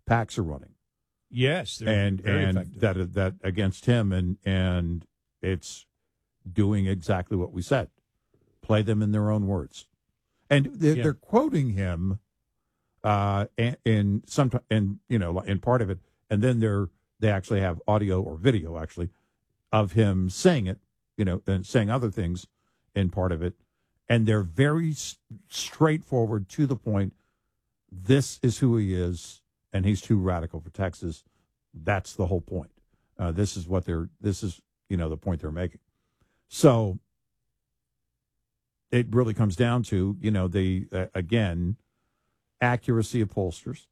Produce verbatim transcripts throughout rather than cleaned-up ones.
PACs are running. Yes, they're and very and effective. that that against him, and and it's doing exactly what we said. Play them in their own words, and they're, Yeah. they're quoting him uh, in, in some in you know in part of it, and then they're they actually have audio or video actually of him saying it, you know, and saying other things in part of it, and they're very s- straightforward to the point. This is who he is, and he's too radical for Texas. That's the whole point. Uh, this is what they're. This is you know the point they're making. So it really comes down to you know the uh, again accuracy of pollsters.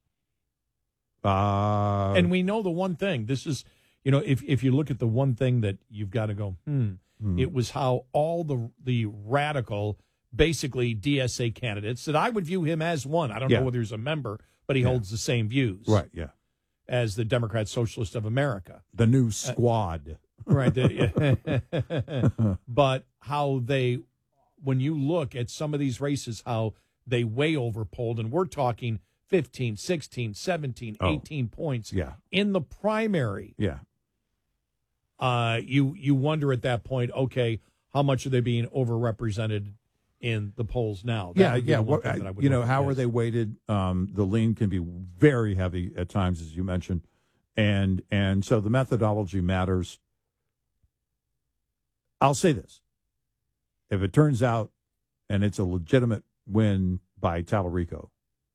Uh, And we know the one thing. This is, you know, if if you look at the one thing that you've got to go, hmm, hmm. it was how all the the radical, basically D S A candidates that I would view him as one. I don't Yeah. know whether he's a member, but he Yeah. holds the same views, Right, yeah. as the Democrat Socialist of America. The new squad. Right. the- but how they, when you look at some of these races, how they way overpolled, and we're talking fifteen, sixteen, seventeen, Oh. eighteen points Yeah, in the primary. yeah. Uh, you you wonder at that point, okay, how much are they being overrepresented in the polls now? That Yeah, would be yeah. the one What, thing that I would you know, look at, how are yes. they weighted? Um, the lean can be very heavy at times, as you mentioned, and and so the methodology matters. I'll say this: if it turns out, and it's a legitimate win by Tallarico,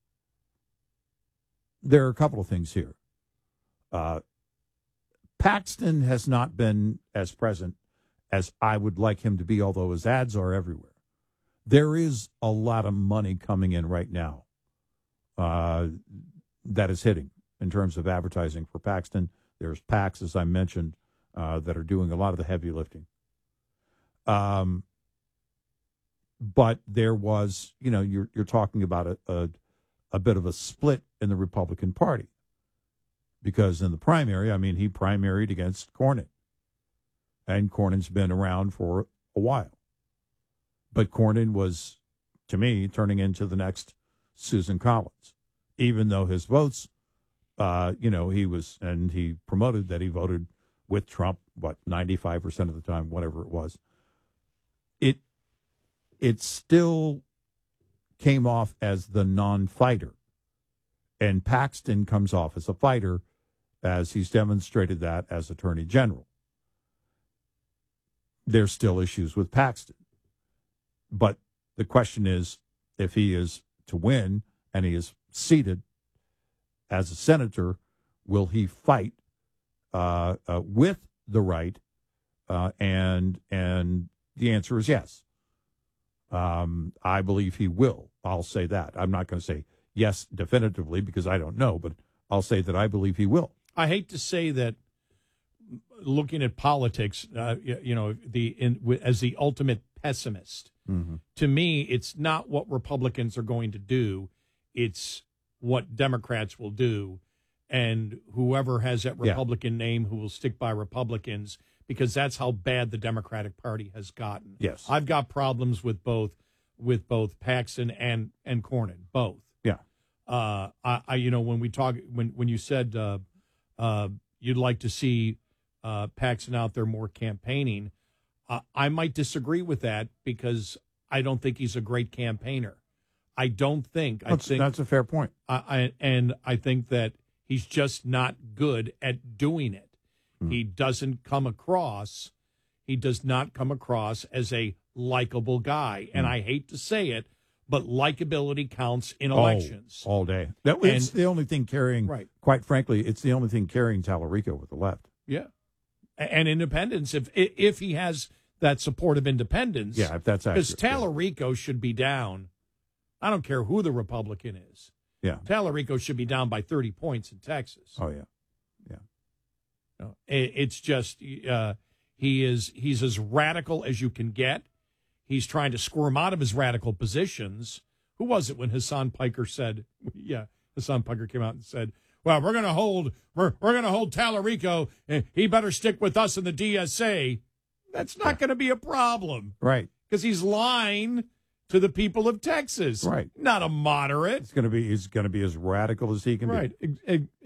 there are a couple of things here. Uh, Paxton has not been as present as I would like him to be, although his ads are everywhere. There is a lot of money coming in right now uh, that is hitting in terms of advertising for Paxton. There's PACs, as I mentioned, uh, that are doing a lot of the heavy lifting. Um, but there was, you know, you're you're talking about a, a a bit of a split in the Republican Party, because in the primary, I mean, he primaried against Cornyn, and Cornyn's been around for a while. But Cornyn was, to me, turning into the next Susan Collins, even though his votes, uh, you know, he was, and he promoted that he voted with Trump, what, ninety-five percent of the time, whatever it was. It, it still came off as the non-fighter. And Paxton comes off as a fighter, as he's demonstrated that as Attorney General. There's still issues with Paxton. But the question is, if he is to win and he is seated as a senator, will he fight uh, uh, with the right? Uh, and and the answer is yes. Um, I believe he will. I'll say that. I'm not going to say yes definitively because I don't know, but I'll say that I believe he will. I hate to say that, looking at politics, uh, you, you know, the in, as the ultimate pessimist, Mm-hmm. to me, it's not what Republicans are going to do. It's what Democrats will do. And whoever has that Yeah. Republican name who will stick by Republicans, because that's how bad the Democratic Party has gotten. Yes. I've got problems with both with both Paxton and, and Cornyn, both. Yeah. Uh, I, I, you know, when we talk, when, when you said uh, uh, you'd like to see uh, Paxton out there more campaigning, uh, I might disagree with that because I don't think he's a great campaigner. I don't think. I That's, think that's a fair point. I, I and I think that he's just not good at doing it. Hmm. He doesn't come across. He does not come across as a likable guy, and Hmm. I hate to say it, but likability counts in Oh, elections. all day. That, it's And- the only thing carrying, Right. quite frankly, it's the only thing carrying Tallarico with the left. Yeah, A- and independence. If if he has that support of independence, Yeah, if that's because accurate. Tallarico should be down. I don't care who the Republican is. Yeah. Tallarico should be down by thirty points in Texas. Oh, yeah. Yeah. No, it, it's just uh, he is he's as radical as you can get. He's trying to squirm out of his radical positions. Who was it when Hassan Piker said? Yeah, Hassan Piker came out and said, "Well, we're going to hold we're we're going to hold Tallarico, and he better stick with us in the D S A." That's not Yeah. going to be a problem, Right. because he's lying to the people of Texas. Right. Not a moderate. It's going to be, he's going to be as radical as he can Right. be. Ex- ex-